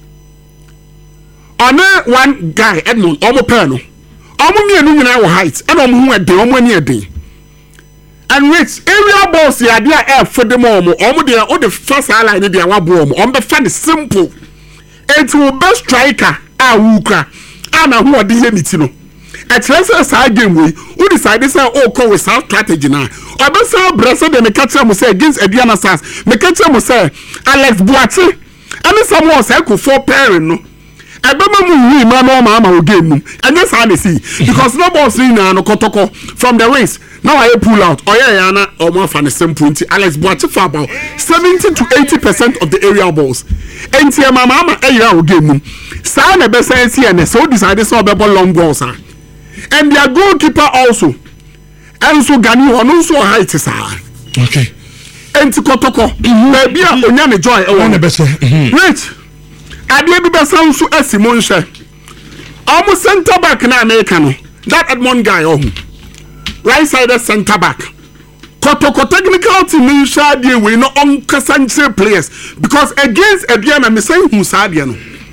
ɔne one guy Edmond ɔmo pɛ no ɔmo mienu nyinaa wɔ height ɛna ɔmo ho ɛden ɔmo ani ɛden and Rich area balls yɛ adeɛ a ɛfɛ dem ɔmo ɔmo deɛ ɔde fa saa line deɛ wabo ɔmo ɔmo bɛfa ne simple it will be striker a wukra a na ho ɔde yɛ ne ti no ɛkyerɛ sɛ saa game wei wo decide sɛ ɔkɔ with saa strategy na ɔbɛsa brɛsɛ de me ka kyerɛ mo sɛ against Aduana Stars me ka kyerɛ mo sɛ Alex Boache ɛne Samuel sɛ ɛkɔ four pairing no ɛbɛma mu wi ma no ma ama o game mu ɛnyɛ saa ne si because no balls ni na no kɔtɔkɔ from the wings now I pull out ɔyɛ ya na ɔmo afa ne simple nti Alex Boache for about seventy to eighty percent of the area balls enti ɛma ma ama ɛyɛ o game mu saa na bɛsa esi ɛnɛ so decide sɛ ɔbɛbɔ long balls ah and their goalkeeper also and so Gani ɔno nso height saa okay enti kɔtɔkɔ baabi a onya ne joy ɛwɔ na bɛsɛ Rich adeɛ bi bɛsa nso asi mo nhwɛ ɔmo center back na America no that Edmond guy ɔho right side center back kɔtɔkɔ technical team ni nhwɛ adeɛ wei no ɔnkasa nkyerɛ players because against Aduana me say hu saa adeɛ no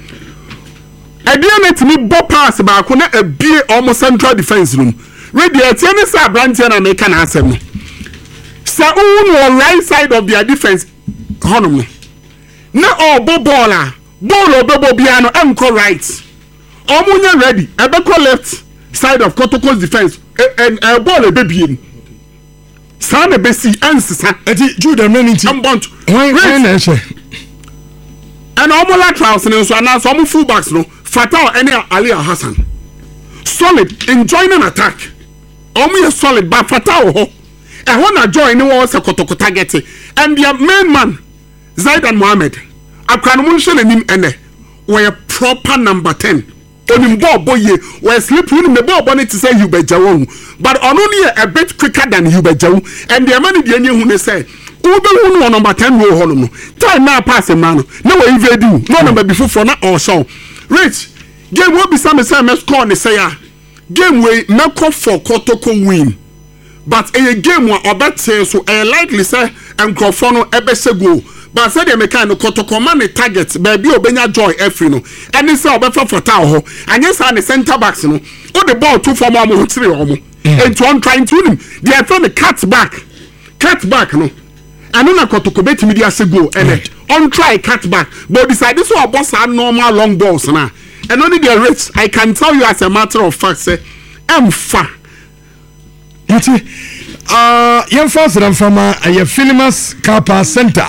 Aduana timi bɔ pass baako na ebie ɔmo central defense room ready ɛtiɛ ne sɛ abranteɛ na America na asɛm no sɛ ɔmo no right side of their defense hɔnom no na ɔbɔ ball a ball obebo bia no enko right omunye ready ebeko left side of Kotoko's defense and a ball ebebiem sa na besi ansisa eti Jude many nti ambont when when na she and omo laterals no so na so omo fullbacks no Fatah any Ali Hassan solid enjoying an attack omo is solid but Fatah ho e ho na join ni won se Kotoko target and their main man Zaidan Mohammed akran mo nhwe nanim ene we proper number ten onim ball boy we sleep win me ball bonnet to say you be jawu but only a bit quicker than you be jawu and the man the hu ne say ube hu number ten wo ho no time na pass man na we even do no number before for na or show Rich game will be some say me score ne say ya game we make for Kotoko win but a game wa obete so a likely say enkrofo no ebe se goal but said the mechanic Kotoko man the target baby obenya joy every no and this obefa for town ho and yes and the center backs no o the ball two for more three omo and one trying to him they are trying to cut back cut back no and na Kotoko bet media say go and on try cut back but decide this one boss are normal long balls na and only the rich I can tell you as a matter of fact say am fa yeti uh yem fast ram from a Filimas Car Park Center.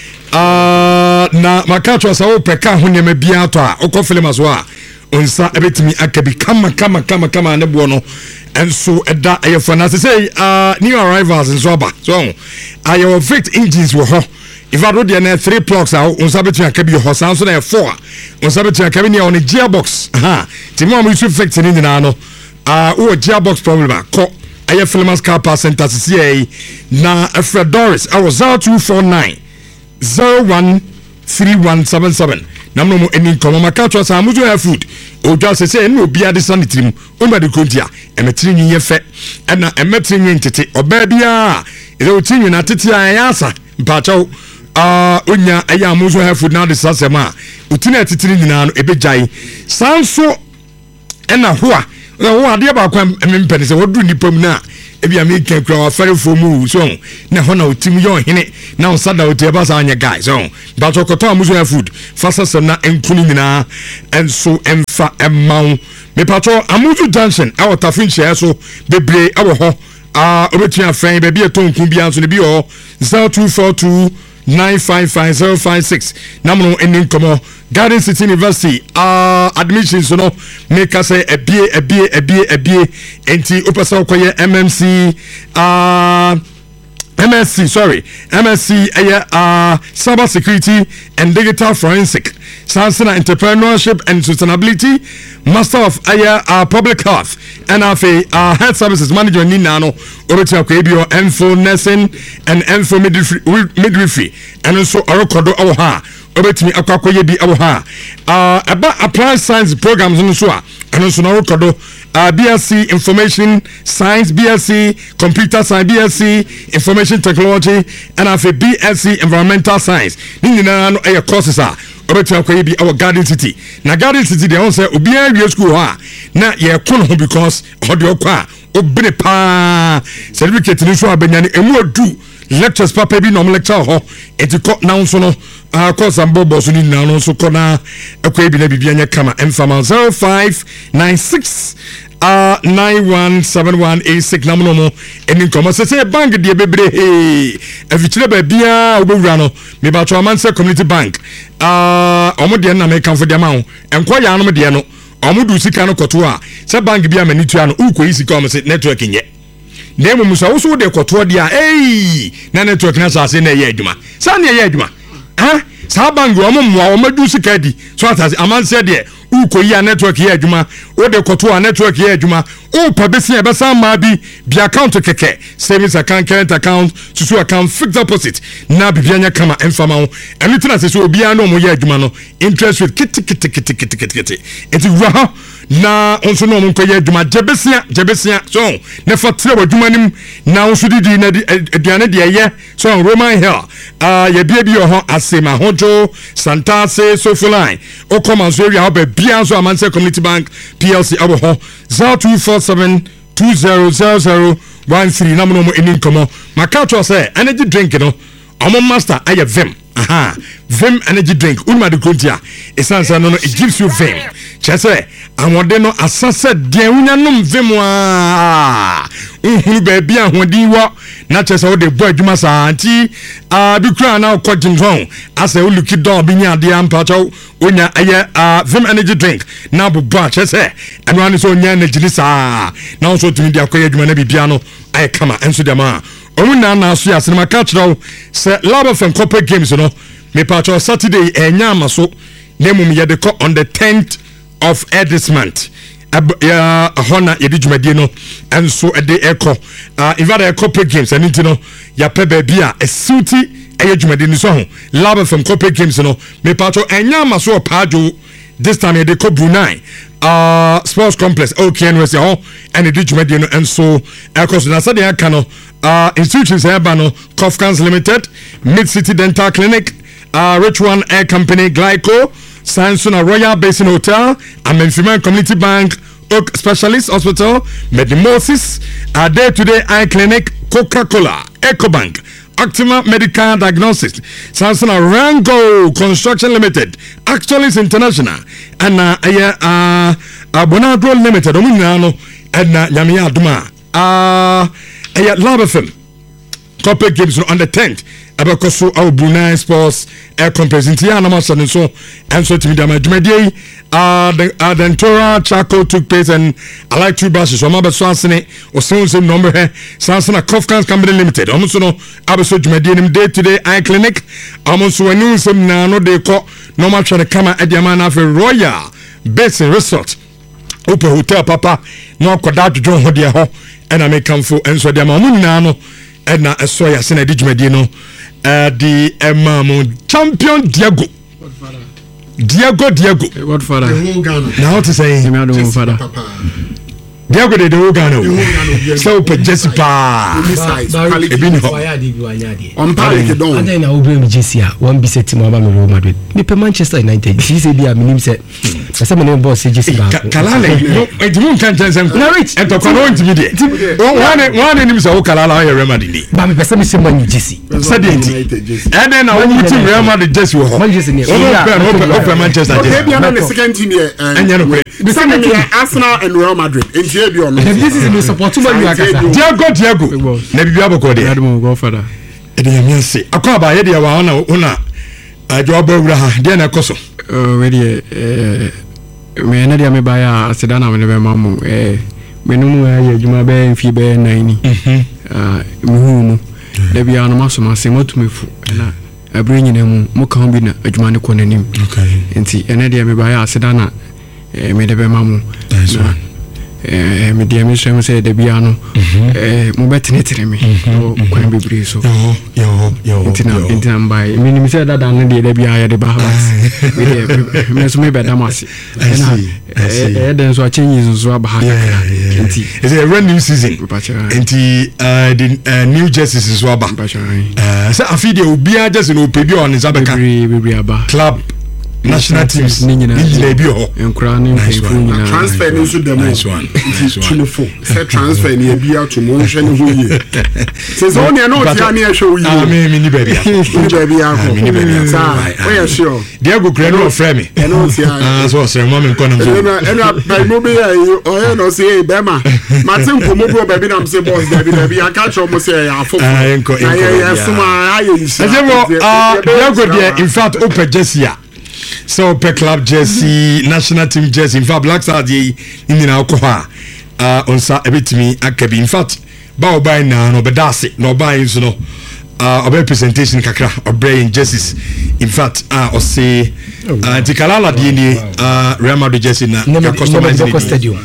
Uh, na makacho sa wo peka ho nyama bia to a okọ Filimas wo a onsa ebetimi akabi kama kama kama kama ne bo no enso eda ayefo na say uh new arrivals in Soba so ayo fixed engines wo ho if I do the na three plugs a onsa betimi akabi ho san so na four onsa betimi akabi ne on gearbox ha timo am use fixed ni na no uh wo gearbox problem a ko ayo Filimas Car Park Center C A na Alfred Doris I was zero two four nine zero one three one seven seven namno mo eni komo makacho sa muzo ya food o just say no bia de sanitrim o ma de kontia emetiri nyi ye fe na emetiri nyi ntete oba bia e o tinyi na tete ayasa mpacho ah onya aya muzo ya food na de sasema utina titiri nyina no ebejai sanso ena ho a wo ade ba kwa empene se wodu nipa mu na ebi American kura wa fere fo mu so na ho na otim yo hene na on sada otie ba sa anya guys so ba to koto amuzo food fasa sem na enkuni nyina enso emfa emmaw me pato amuzo junction e wotafin share so bebre e wo ho ah obetua fan be bi etonku bia so ne bi ho zero two four two nine five five zero five six namno enin komo Garden City University uh, admissions no make us say ebie ebie ebie ebie enti opesa okoye M M C uh M S C sorry M S C uh, uh cyber security and digital forensic Sansana entrepreneurship and sustainability master of uh, uh, public health and of uh, health services manager ni nano obetia ko ebio info nursing and info midwifery midwifery and also orokodo awo ha obetimi akwakoye bi awo ha uh, about applied science programs no so a and also orokodo uh, B S c information science B S c computer science B S c information technology and of B S c environmental science ni nyina no e courses a obetia ko bi our Garden City na Garden City dey on say obi a school ha na ye kon ho because odi okwa obine pa certificate ni so abanyane emu odu lectures papa bi no lecture ho etiko na nso no uh, course and bobo so ni na no so kona ekwa bi na bibia nya kama emfama zero five nine six uh nine one seven one eight six namno mo eni komo se se bank de bebre he afichire ba bia obewura no me ba to amanse community bank uh omo de na me kan fo de ma ho enko ya no de no omo du sika no koto a se bank bia mani tua no uko sika omo se network nye na mu musa wo so de koto de a eh na network na sa se na ye adwuma sa na ye adwuma ha sa bank omo mo omo du sika di so atase amanse de uko ya network ye adwuma o de koto a network ye adwuma o pa besi e besa ma bi bi account keke savings account current account susu account fixed deposit na bi bianya kama enfama ho enu tena se so obi an no mo ye adwuma no interest rate kiti kiti kiti kiti kiti kiti enti wa na onso no mo ko ye adwuma jebesia jebesia so ne fa tire adwuma nim na onso didi na aduane de ye so Roman Hill ah ye bia bi ho asema hojo Santase Sofuline o come so area be bia so amanse community bank P L C abo ho zero two four seven two zero zero zero one three namno mo enin komo makato say energy drink no omo master aye vim aha vim energy drink unma de kontia esansa no no it gives you vim chese amode no asase de unya nom vim a uhuru ba bia hodi wo na chese wo de bo adwuma sa anti a bi kura na ko jinton asa wo luki do bi nya de ampa chaw onya aye vim energy drink na bo ba chese anwani so nya energy sa na so tumi de akoye adwuma na bibia no aye kama enso de ma omu na na so ya sinema ka chiro se lab of corporate games no me patcho Saturday enya amaso na mum ye de on the tenth of this month ya hona ye di dwumadie no enso e de eko uh invada corporate games and no ya pe ba bia e suiti e dwumadie ni so ho lab of corporate games no me patcho enya amaso pajo this time ye de ko Brunei uh sports complex okay and we say oh and the dwumadie no enso eko so na say dey aka no uh institutions Ebano, Kofkans Limited, Mid City Dental Clinic, uh Rich One Air Company, Glyco, Sansuna Royal Basin Hotel, Amenfiman Community Bank, Oak Specialist Hospital, Medimosis, uh, Day to Day Eye Clinic, Coca-Cola, EcoBank, Optima Medical Diagnosis, Sansuna Rango Construction Limited, Actualis International, and uh uh uh Bonadro Limited, Omunano, and uh Yamia Duma. Uh Aya Lab F M corporate games on the tenth abakoso our Brunei Sports air complex in Tiana Masan so and so to me damage media uh the uh, Dentora Chaco took place and I like two buses so maba swansene or soon same number here Sansana Kofkans Company Limited almost no abaso media day to day eye clinic almost when you some na no they call normal try to come at the man of a Royal Basin Resort Open Hotel Papa no koda to John Hodia ho and I make come for and so the mamun nano and na so ya sena di dwumadi no uh the emamo champion Diego Diego Diego hey, what father now to say him father Diego de the Ghana so pe Jessica ebini ho on pale ke don and na obrem Jessia one be set mo aba me Real Madrid me pe Manchester United she say be a minim say Ese me ne boss Jesse ba. Kalala no entimu kan chansen. Na rich. Eto kwa no ntimi de. One one nim so Kalala o Real Madrid ni. Ba me pese me se man Jesse. Say the enti. And then na wo team Real Madrid Jesse wo ho. Man Jesse ni. Open Manchester Jesse. Maybe I'm the second team here. Anya no. The second team Arsenal and Real Madrid. Enti e bi ono. This is me support to man you akasa. Diego Diego. Na bibia boko de. Adamu Godfather. Ede ya mi ase. Akwa ba ye de wa ona ona ajo ba wura ha. De na ekoso. Oh, we de eh me na dia me ba ya aseda na me be mamu eh menum ya adwuma be mfi be nine mhm ah muhu mu da bia no maso ma se matumefu na abiri nyina mu mo kan bi na adwuma ne konanim okay enti ene dia me ba ya aseda na eh me de be mamu eh me dia me so say da bia no eh mo betenetere me o kwan bebiri so yo yo yo enti na enti na mbai me ni say da da no de da bia ya de ba me de me so me be da masi eh eh den so a change so aba ha enti is a brand new season enti uh the uh, new jerseys so aba uh say afide obia jersey no pebi on zabeka bebiri aba club national teams ni nyina bi ho enkura ni mfefu nyina transfer ni so demo nice one twenty-four say transfer ni bi out mo nhwe ni ho ye season ni na o ti ani e hwe wo ye ah me me ni baby ni baby ako ni baby sa o ye sure Diego Creno frame me e no ti ah so say mo me nko na so na na by mo be o ye no say e be ma Martin ko mo bro baby na say boss baby baby aka cho mo say ya afo ah enko enko ya suma aye yi say ah Diego there in fact open jersey so per club jersey national team jersey in fact Black Stars ye in na okoha ah onsa ebetimi akabi in fact ba obai na no bedase no obai so no ah obai presentation kakra obai jerseys in fact ah o say ah Tikalala di ni ah Real Madrid jersey na customize stadium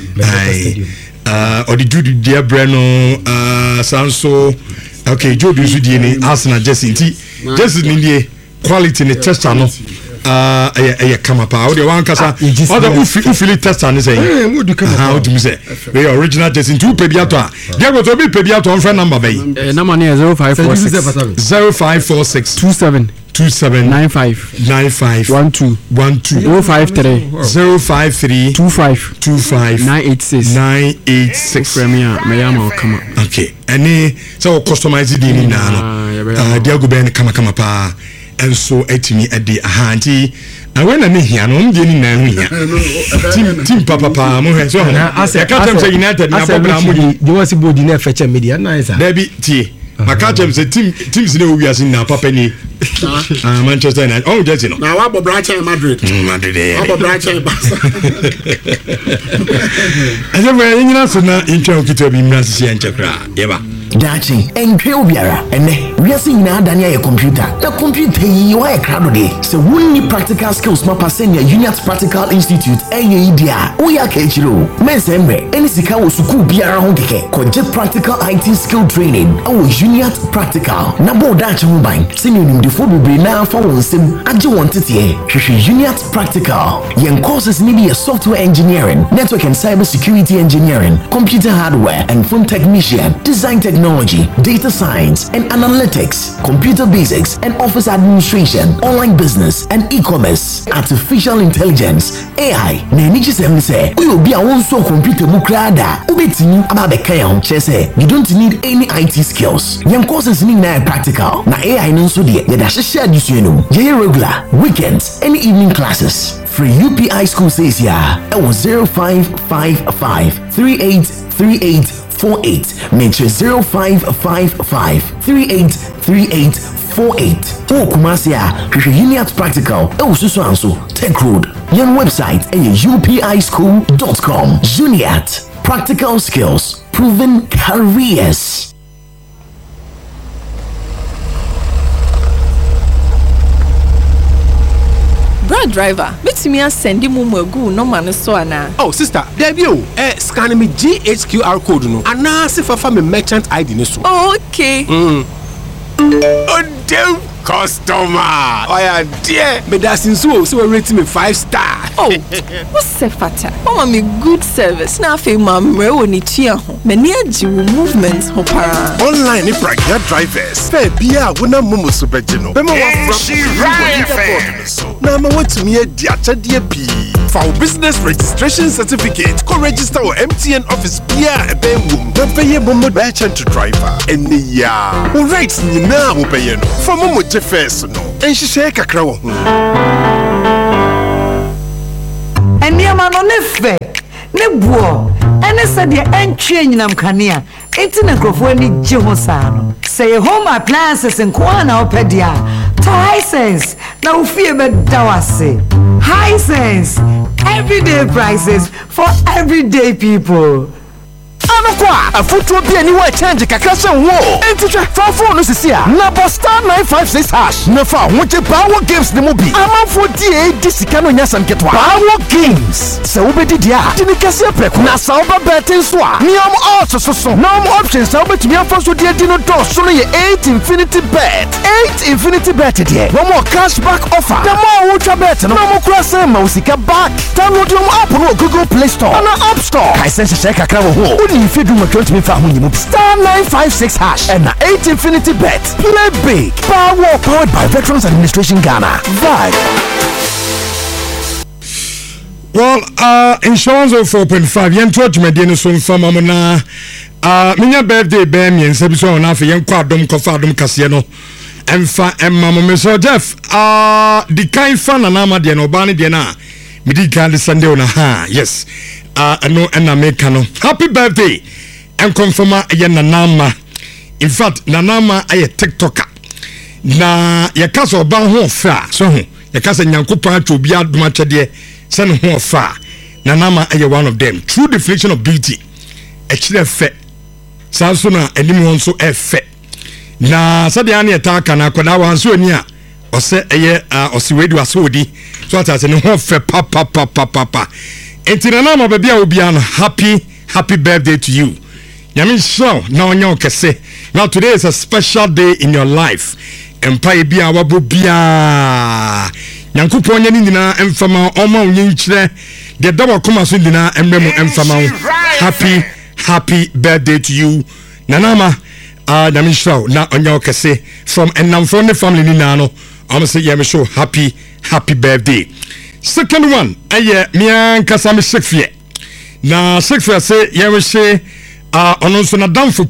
ah o di Jude dia Breno ah Sanso okay Jude su di ni Arsenal jersey ti jersey ni die quality ni tester no ah eh eh kama pa o de wan kasa o de ufi ufi tester ni say eh mo du kama ah o di mi say we original jersey two pebiato a dia go to be pebiato on friend number bay eh number ni zero five four six zero five four six two seven two seven nine five nine five one two one two zero five three zero five three two five two five nine eight six nine eight six premier mayama kama okay any so customize the ni na no ah dia go ben kama kama pa enso etimi ade ahanti awena ne hia no mde ni na hia team team papa pa mo he so ase ka tem say United na bobla mo di wasi body na feche media na isa Debbie tie maka tem say team teams ne owi ase na papa ni ah Manchester United oh just no na wa bobra cha Madrid Madrid wa bobra cha Barca ase we nyina so na intwa okito bi mra sisi enchekra yeba dachi enkwe obiara ene wiase nyina adane ya computer na computer yi wa ekrado de se wonni practical skills ma pasenya Uniat Practical Institute eye idia wo ya ka echiro mensembe eni sika wo suku biara ho keke koje practical I T skill training awo Uniat Practical na bo dachi ho ban senior nim de fodo bre na fa wonsem age won tete hwehwe Uniat Practical yen courses ni be software engineering network and cyber security engineering computer hardware and phone technician design technology, data science and analytics, computer basics and office administration, online business and e-commerce, artificial intelligence, A I. Na eniji se say, we will be a one so computer mu krada. Ubetini aba beka ya chese. You don't need any I T skills. Yan courses ni na practical. Na A I nso de ya da hye adisuenu. Ye regular, weekends, and evening classes. Free U P I school says ya. It was zero five five five three eight three eight four eight. Mention zero five five five three eight three eight four eight. Oh, Kumasia, Uniat Practical. Oh, Susu Anso, Tech Road. Your website is U P I school dot com. Uniat Practical Skills, Proven Careers. Brad driver, meet me and send him go no man so ana. Oh sister, there you eh scan me G H Q R code no. Ana se fa me merchant I D no so. Oh, okay. Mm. Oh damn customer. Oh yeah, dear. Me da sinso so we rate me five star. Oh, what's se fata? Mama me good service. Na fe mamre woni tua ho. Me ne agi movement ho para. Online ni pragya drivers. Fe bia wona momo so beje no. Be ma wa fra. Na ma want me adi achade pi. file business registration certificate. Go register with M T N office. Yeah, be wum. Be pay momo merchant to driver. Any ya. All right, ni na mo pay no. For momo je first no. En she share kakra wo ho. Eni ama no ne fe. Ne buo. Ene se de entwe nyinam kanea. Enti na krofo ni je ho saa no. Say home appliances nko na opedia. Hisense. Now fear be dawase. Hisense. Everyday prices for everyday people. Anokwa afutuo bi ani wa change kakra se wo entitwa fa phone no sisia na bo star nine five six hash na fa woje power games ne mo bi amanfo die di sika no nya samketwa power games se wo bedi dia tini kase preko na sa wo ba betin so a niam odds so so no more options sa wo betumi afa so die di no do so no ye eight infinity bet eight infinity bet die no more cashback offer the more wo twa bet no mo kura se ma usika back download your app no Google Play Store and App Store kai se se kakra wo ho if you do my twenty five hundred star nine five six hash and na eight infinity bet. Play big. Power powered by Veterans Administration Ghana. Vibe. Well, uh, insurance of four point five. Yen touch me deni so mfama mo na uh, minya birthday bear me nse bi so na afi yen kwa adom kofa adom kase no. Emfa emma mo me so Jeff. Uh, the kind fan na ma de no ba ne de na. Me di kan Sunday on ha. Yes. Uh, no and America no. Happy birthday and confirm ye nanama. In fact, nanama aye TikToker. Na ye kasa oba ho fa so ho. Ye kasa nyankopon atwo bi adoma chede se no ho fa. Nanama aye one of them. True definition of beauty. E kire fe. Sa so na anim ho so e fe. Na sade ane eta aka na akoda wan so ani a ose eye ose wedi asodi. So ata se no ho fe pa pa pa pa pa pa. Entinanama baby obiano happy happy birthday to you. Yami show na onyo kese. Now today is a special day in your life. Empire bia wabo bia. Nyankopon nya ni nyina emfama oma onye nkyire. De dawa koma so nyina emremo emfama. Happy happy birthday to you. Nanama ah yami show na onyo kese from Enamfo ne family ni na no. I'm say yami show happy happy birthday. Second one, aye, mian kasami sekfie. Na sekfie se yewe she uh ononso na damfu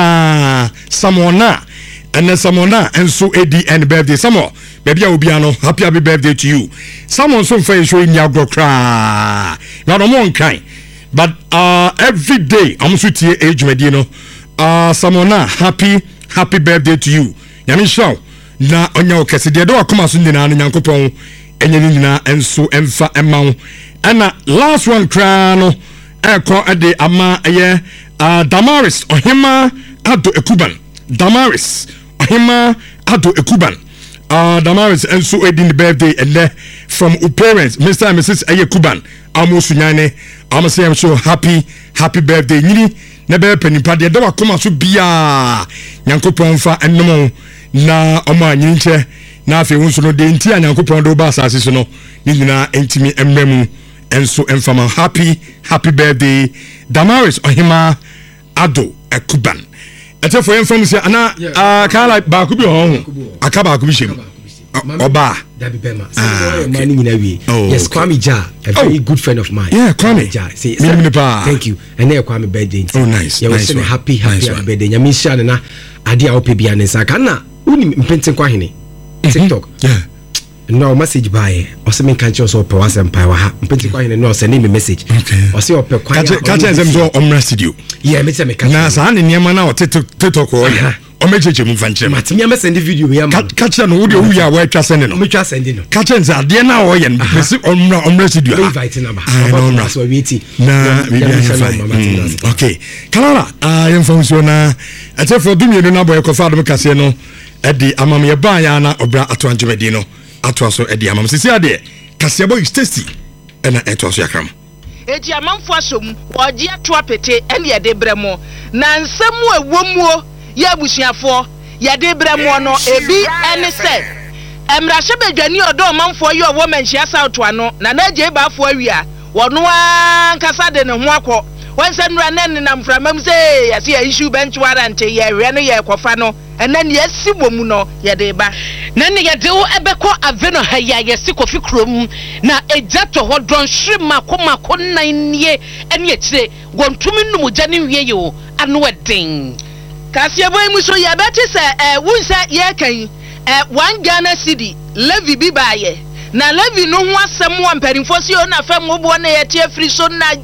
pa samona. And samona enso edi and birthday samo. Baby obiano, happy happy birthday to you. Someone so for show in your cry. Not on one kind. But uh every day I'm so tie age medino. Uh samona, happy happy birthday to you. Yami show na onyo kese de do akoma so nyina nyankopon enye nyina enso emfa emma ana last one crano eko ade ama eye uh, Damaris ohima ado ekuban Damaris ohima ado ekuban uh, Damaris enso edin birthday ele from u parents Mister and Missus eye kuban amosu nyane am say am so happy happy birthday nyini na be panipa de do akoma so bia nyankopon fa ennom na oma nyinche na afi wonso no de nti anyankopon do ba asase so no ni nyina entimi emmemu enso emfama happy happy birthday Damaris ohima ado ekuban ete for emfam se ana kala ba ku bi ho aka ba ku bi shem oba Dabi Bema mani nyina wi yes Kwame Ja a very good friend of mine yeah Kwame Ja say thank you and na Kwame birthday oh nice yeah nice happy happy birthday nyami sha na ade a opebia ne saka na uni mpenten kwa hene TikTok yeah no message by o se men kan che so pe wasem pa wa ha mpenti kwa hene no send me message o se o pe kwa ya ka che zem so omra studio yeah me se me ka na sa ne niam na o TikTok o ya o mecheche mu fanche ma timi am send video ya ma ka che no wo de wo ya wa twa send no me twa send no ka che za de na o ye no me se omra omra studio ha invite na ba ba so witi na me ya okay kalala ah yem fam so na ate for dumie no na boy ko fa dum kase no e di amam ye ba ya na obra ato anjemedi no ato so e di amam sisi ade kase boy tasty e na eto so yakram eji amamfo asom wo ji ato apete ene ye de bremo na nsemu ewomuo ya busuafo ya de bremo no ebi ene se emra shebedwani odo amamfo ye owo manhia south ano na na je ba afo awia wono an kasa de ne ho akọ once and run and from him say I see a issue bench warrant ye reno ye kofano and then yes si womuno ye deba nane ye de ebeko aveno ha ya ye si kofi krom na ejato ho don hwe makoma konnan ye ene kire wontumi num gya ne wie ye o ano eden kasia boy mu so ye beti se eh wunsa ye kan eh one Ghana cedi levy bi baaye na levy no ho asem wa mperimfo si o na fam obo na ye tie free so na